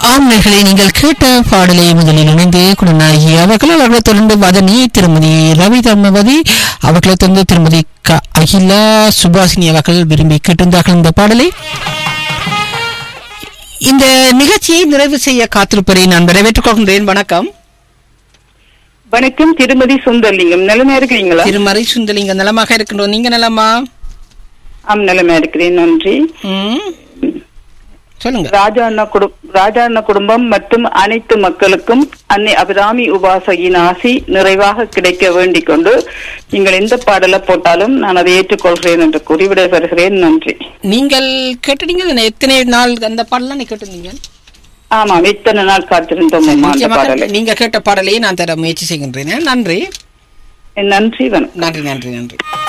ஆண்மைகளை நீங்கள் கேட்ட பாடலை முதலில் இணைந்து குணநாயகி அவர்களை தொடர்ந்து வதனி திருமதி ரவி தர்மவதி அவர்களை தொடர்ந்து திருமதி அகிலா சுபாசினி அவர்கள் விரும்பி கேட்டிருந்தார்கள் இந்த பாடலை. இந்த நிகழ்ச்சியை நிறைவு செய்ய காத்திருப்பதை நான் வரவேற்றுக் கொள்கின்றேன். வணக்கம். வணக்கம். திருமதி சுந்தரலிங்கம், நலமா இருக்கிறீங்களா? திருமதி சுந்தரலிங்கம், நலமாக இருக்கின்றோம். நீங்க நலமா? நலமா இருக்கிறேன், நன்றி. சொல்லுங்க. ராஜா அண்ணா குடும்பம் மற்றும் அனைத்து மக்களுக்கும் அன்னை அபிராமி உபாசகியின் ஆசி நிறைவாக கிடைக்க வேண்டிக் கொண்டு நீங்கள் எந்த பாடலை போட்டாலும் நான் அதை ஏற்றுக்கொள்கிறேன் என்று கூறி விடைபெறுகிறேன். நன்றி. நீங்கள் கேட்டீங்க எத்தனை நாள் அந்த பாடலாம் கேட்டிருந்தீங்க? ஆமாம், எத்தனை நாள் காத்திருந்தோம். நீங்க கேட்ட பாடலையே நான் தர முயற்சி செய்கின்றேன். நன்றி. நன்றி. நன்றி நன்றி நன்றி.